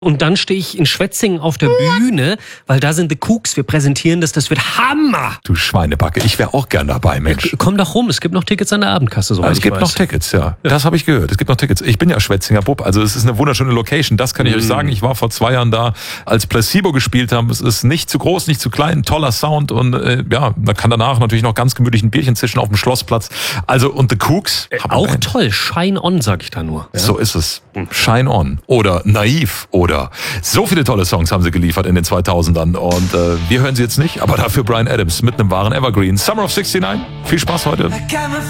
Und dann stehe ich in Schwetzingen auf der Bühne, weil da sind The Kooks. Wir präsentieren das wird Hammer. Du Schweinebacke, ich wäre auch gern dabei, Mensch. Komm doch rum, es gibt noch Tickets an der Abendkasse. So Es gibt noch Tickets, ja. Das habe ich gehört. Es gibt noch Tickets. Ich bin ja Schwetzinger Bub, also es ist eine wunderschöne Location. Das kann ich euch sagen. Ich war vor 2 Jahren da, als Placebo gespielt haben. Es ist nicht zu groß, nicht zu klein, toller Sound und man kann danach natürlich noch ganz gemütlich ein Bierchen zischen auf dem Schlossplatz. Also und The Kooks. Auch toll, Shine On, sag ich da nur. Ja? So ist es. Shine On oder Naiv oder so viele tolle Songs haben sie geliefert in den 2000ern und wir hören sie jetzt nicht, aber dafür Bryan Adams mit einem wahren Evergreen. Summer of '69. Viel Spaß heute.